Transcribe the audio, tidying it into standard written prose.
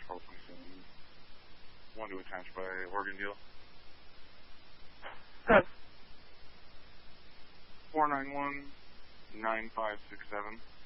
1227. One to attach by Oregon Deal. Good. 491-9567.